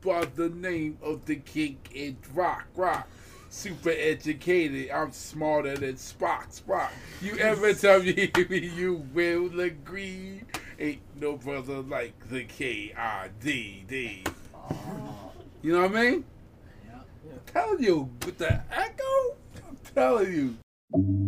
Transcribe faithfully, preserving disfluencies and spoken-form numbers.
by the name of the King in Rock Rock. Super educated, I'm smarter than Spock Spock. You ever tell me you will agree? Ain't no brother like the K I D D. You know what I mean? Yeah. I'm telling you, with the echo, I'm telling you.